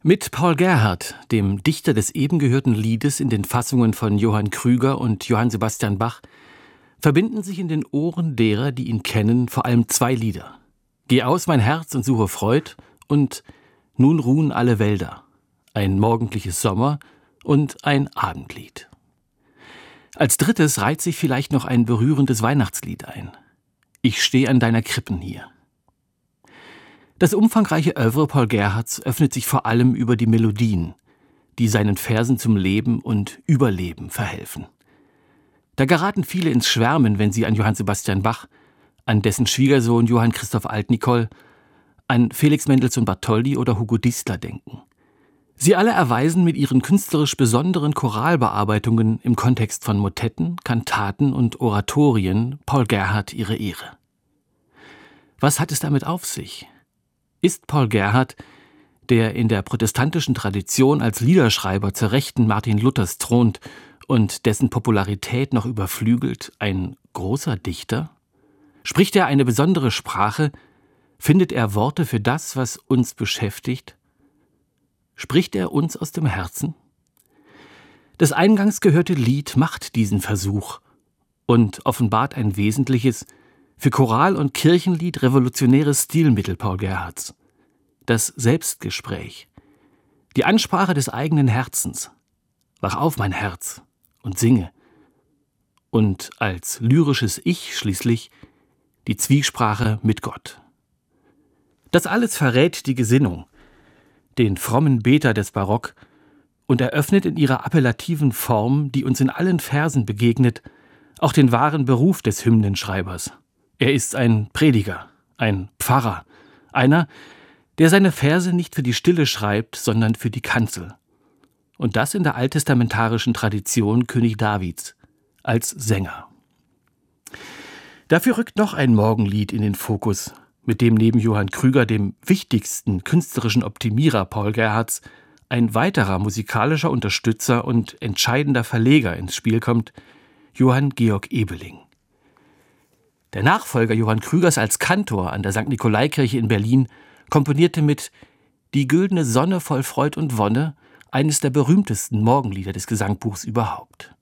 Mit Paul Gerhardt, dem Dichter des eben gehörten Liedes in den Fassungen von Johann Krüger und Johann Sebastian Bach, verbinden sich in den Ohren derer, die ihn kennen, vor allem zwei Lieder. Geh aus, mein Herz, und suche Freud und Nun ruhen alle Wälder, ein morgendliches Sommer und ein Abendlied. Als drittes reiht sich vielleicht noch ein berührendes Weihnachtslied ein. Ich steh an deiner Krippen hier. Das umfangreiche Œuvre Paul Gerhardts öffnet sich vor allem über die Melodien, die seinen Versen zum Leben und Überleben verhelfen. Da geraten viele ins Schwärmen, wenn sie an Johann Sebastian Bach, an dessen Schwiegersohn Johann Christoph Altnicol, an Felix Mendelssohn Bartholdy oder Hugo Distler denken. Sie alle erweisen mit ihren künstlerisch besonderen Choralbearbeitungen im Kontext von Motetten, Kantaten und Oratorien Paul Gerhardt ihre Ehre. Was hat es damit auf sich? Ist Paul Gerhardt, der in der protestantischen Tradition als Liederschreiber zur Rechten Martin Luthers thront und dessen Popularität noch überflügelt, ein großer Dichter? Spricht er eine besondere Sprache? Findet er Worte für das, was uns beschäftigt? Spricht er uns aus dem Herzen? Das eingangs gehörte Lied macht diesen Versuch und offenbart ein wesentliches, für Choral- und Kirchenlied revolutionäres Stilmittel Paul Gerhardts: das Selbstgespräch, die Ansprache des eigenen Herzens. Wach auf, mein Herz, und singe. Und als lyrisches Ich schließlich die Zwiesprache mit Gott. Das alles verrät die Gesinnung, den frommen Beter des Barock, und eröffnet in ihrer appellativen Form, die uns in allen Versen begegnet, auch den wahren Beruf des Hymnenschreibers. Er ist ein Prediger, ein Pfarrer, einer, der seine Verse nicht für die Stille schreibt, sondern für die Kanzel. Und das in der alttestamentarischen Tradition König Davids, als Sänger. Dafür rückt noch ein Morgenlied in den Fokus, mit dem neben Johann Krüger, dem wichtigsten künstlerischen Optimierer Paul Gerhardts, ein weiterer musikalischer Unterstützer und entscheidender Verleger ins Spiel kommt, Johann Georg Ebeling. Der Nachfolger Johann Krügers als Kantor an der St. Nikolaikirche in Berlin komponierte mit Die güldene Sonne voll Freud und Wonne eines der berühmtesten Morgenlieder des Gesangbuchs überhaupt.